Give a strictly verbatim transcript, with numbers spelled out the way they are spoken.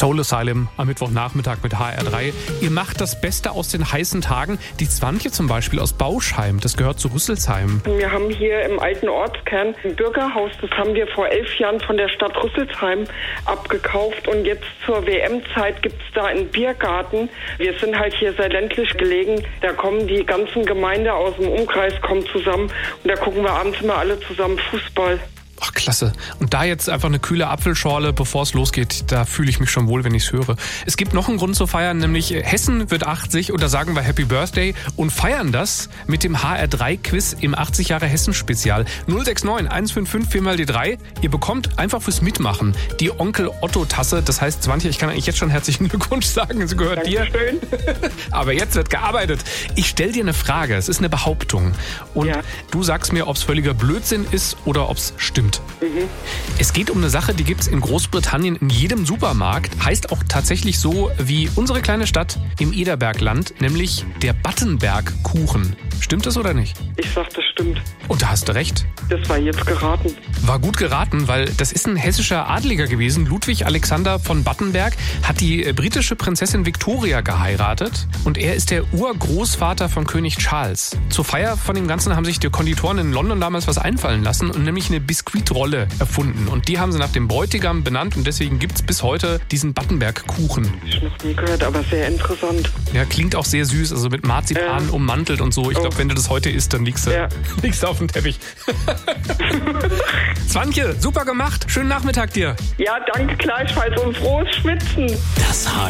Soul Asylum am Mittwochnachmittag mit H R drei. Ihr macht das Beste aus den heißen Tagen. Die Swantje zum Beispiel aus Bauschheim, das gehört zu Rüsselsheim. Wir haben hier im alten Ortskern ein Bürgerhaus, das haben wir vor elf Jahren von der Stadt Rüsselsheim abgekauft und jetzt zur W M-Zeit gibt's da einen Biergarten. Wir sind halt hier sehr ländlich gelegen, da kommen die ganzen Gemeinde aus dem Umkreis kommen zusammen und da gucken wir abends immer alle zusammen Fußball. Ach, klasse. Und da jetzt einfach eine kühle Apfelschorle, bevor es losgeht, da fühle ich mich schon wohl, wenn ich es höre. Es gibt noch einen Grund zu feiern, nämlich Hessen wird achtzig und da sagen wir Happy Birthday und feiern das mit dem H R drei Quiz im achtzig Jahre Hessen Spezial. null sechs neun eins fünf fünf vier mal die drei. Ihr bekommt einfach fürs Mitmachen die Onkel Otto Tasse. Das heißt, Swantje, ich kann eigentlich jetzt schon herzlichen Glückwunsch sagen, sie gehört Dankeschön. dir. Aber jetzt wird gearbeitet. Ich stelle dir eine Frage, es ist eine Behauptung. Und ja. du sagst mir, ob es völliger Blödsinn ist oder ob es stimmt. Mhm. Es geht um eine Sache, die gibt es in Großbritannien in jedem Supermarkt. Heißt auch tatsächlich so wie unsere kleine Stadt im Ederbergland, nämlich der Battenberg-Kuchen. Stimmt das oder nicht? Ich sag, das stimmt. Und da hast du recht. Das war jetzt geraten. War gut geraten, weil das ist ein hessischer Adliger gewesen. Ludwig Alexander von Battenberg hat die britische Prinzessin Victoria geheiratet und er ist der Urgroßvater von König Charles. Zur Feier von dem Ganzen haben sich die Konditoren in London damals was einfallen lassen und nämlich eine Biskuitrolle erfunden. Und die haben sie nach dem Bräutigam benannt und deswegen gibt es bis heute diesen Battenberg-Kuchen. Ich noch nie gehört, aber sehr interessant. Ja, klingt auch sehr süß, also mit Marzipan äh. ummantelt und so. Ich glaube, wenn du das heute isst, dann liegst du, ja. liegst du auf dem Teppich. Swantje, super gemacht. Schönen Nachmittag dir. Ja, danke gleichfalls und frohes Schwitzen. Das H